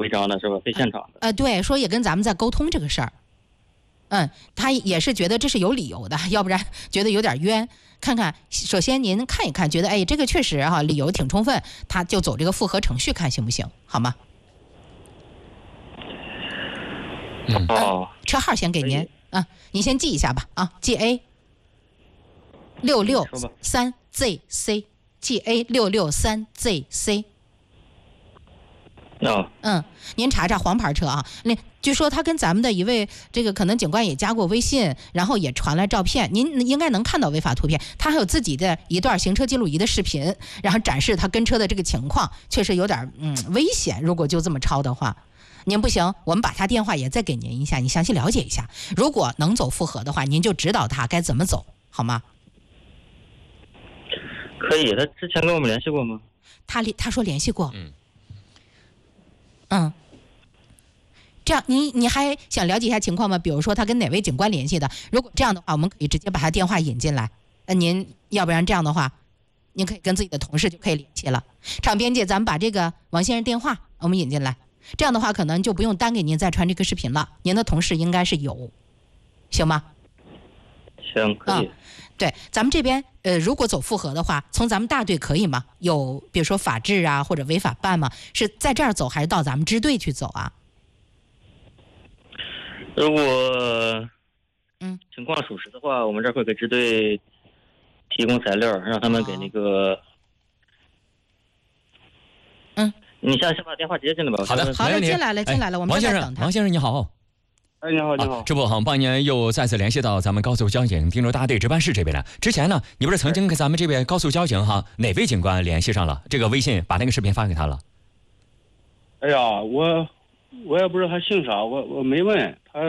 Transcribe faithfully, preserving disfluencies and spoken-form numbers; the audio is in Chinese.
章的是吧？非现场的。 呃，对，说也跟咱们在沟通这个事儿。嗯，他也是觉得这是有理由的，要不然觉得有点冤。看看，首先您看一看，觉得哎，这个确实哈、啊、理由挺充分，他就走这个复核程序看行不行，好吗？ 嗯，哦， 车号先给您啊，您先记一下吧啊 ，G A 六六三 Z C，G A 六六三 Z C。 哦， 嗯，您查查黄牌车啊。那据说他跟咱们的一位这个可能警官也加过微信，然后也传来照片，您应该能看到违法图片。他还有自己的一段行车记录仪的视频，然后展示他跟车的这个情况，确实有点嗯危险。如果就这么超的话，您不行，我们把他电话也再给您一下，你详细了解一下。如果能走复核的话，您就指导他该怎么走，好吗？ 可以，他之前跟我们联系过吗？ 他他说联系过。 嗯。 嗯，这样你你还想了解一下情况吗？比如说他跟哪位警官联系的？如果这样的话，我们可以直接把他电话引进来。呃，您要不然这样的话，您可以跟自己的同事就可以联系了。场编辑，咱们把这个王先生电话我们引进来，这样的话可能就不用单给您再传这个视频了。您的同事应该是有，行吗？ 行，可以。 嗯，对，咱们这边呃，如果走复核的话，从咱们大队可以吗？有比如说法制啊或者违法办吗？是在这儿走还是到咱们支队去走啊？ 如果嗯情况属实的话，我们这儿会给支队提供材料，让他们给那个。 嗯， 你现在先把电话接进来吧。 好的， 好了，进来了，进来了，我们王先生，王先生你好。 哎，你好，你好。 这不，很帮您又再次联系到咱们高速交警定州大队值班室这边了。之前呢，你不是曾经跟咱们这边高速交警哈哪位警官联系上了？这个微信把那个视频发给他了。 哎呀，我我也不知道他姓啥，我我没问他。